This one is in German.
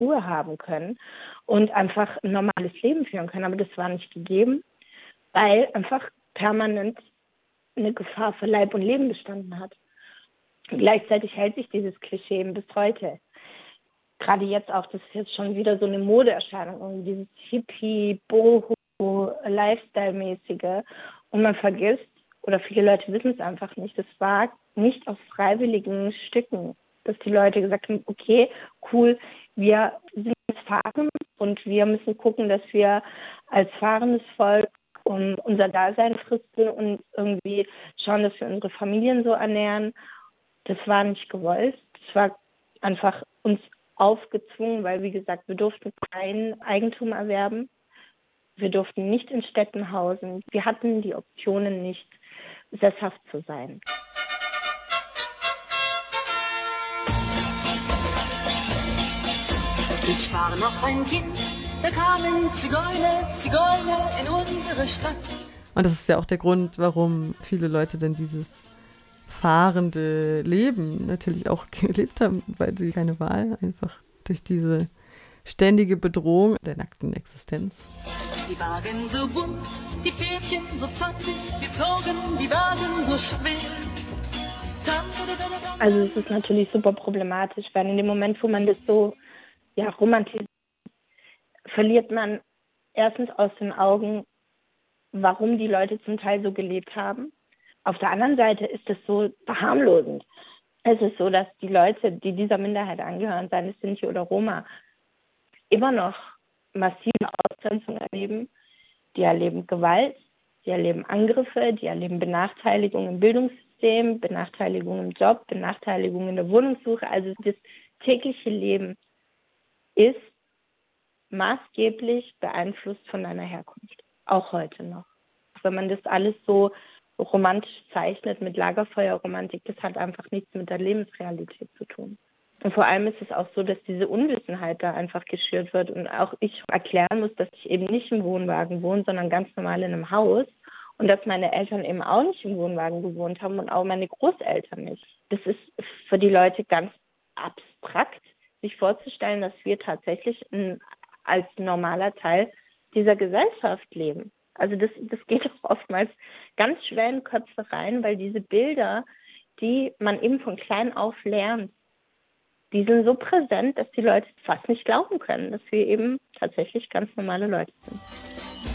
Ruhe haben können und einfach ein normales Leben führen können. Aber das war nicht gegeben, weil einfach permanent eine Gefahr für Leib und Leben bestanden hat. Und gleichzeitig hält sich dieses Klischee eben bis heute. Gerade jetzt auch, das ist jetzt schon wieder so eine Modeerscheinung, dieses Hippie, Boho, Lifestyle-mäßige. Und man vergisst, oder viele Leute wissen es einfach nicht, das war nicht auf freiwilligen Stücken, dass die Leute gesagt haben, okay, cool, wir sind jetzt fahren und wir müssen gucken, dass wir als fahrendes Volk unser Dasein fristen und irgendwie schauen, dass wir unsere Familien so ernähren. Das war nicht gewollt. Das war einfach uns aufgezwungen, weil, wie gesagt, wir durften kein Eigentum erwerben. Wir durften nicht in Städten hausen. Wir hatten die Optionen nicht, sesshaft zu sein. Ich war noch ein Kind, da kamen Zigeuner in unsere Stadt. Und das ist ja auch der Grund, warum viele Leute denn dieses fahrende Leben natürlich auch gelebt haben, weil sie keine Wahl einfach durch diese ständige Bedrohung der nackten Existenz. Die Wagen so bunt, die Pferdchen so zantig, sie zogen die Wagen so schwer. Also es ist natürlich super problematisch, weil in dem Moment, wo man das so romantisiert, verliert man erstens aus den Augen, warum die Leute zum Teil so gelebt haben. Auf der anderen Seite ist es so verharmlosend. Es ist so, dass die Leute, die dieser Minderheit angehören, seien es Sinti oder Roma, immer noch massive Ausgrenzung erleben. Die erleben Gewalt, die erleben Angriffe, die erleben Benachteiligung im Bildungssystem, Benachteiligung im Job, Benachteiligung in der Wohnungssuche. Also das tägliche Leben ist maßgeblich beeinflusst von deiner Herkunft, auch heute noch. Wenn man das alles so romantisch zeichnet mit Lagerfeuerromantik, das hat einfach nichts mit der Lebensrealität zu tun. Und vor allem ist es auch so, dass diese Unwissenheit da einfach geschürt wird und auch ich erklären muss, dass ich eben nicht im Wohnwagen wohne, sondern ganz normal in einem Haus und dass meine Eltern eben auch nicht im Wohnwagen gewohnt haben und auch meine Großeltern nicht. Das ist für die Leute ganz abstrakt, sich vorzustellen, dass wir tatsächlich als normaler Teil dieser Gesellschaft leben. Also das geht auch oftmals ganz schwer in Köpfe rein, weil diese Bilder, die man eben von klein auf lernt, die sind so präsent, dass die Leute fast nicht glauben können, dass wir eben tatsächlich ganz normale Leute sind.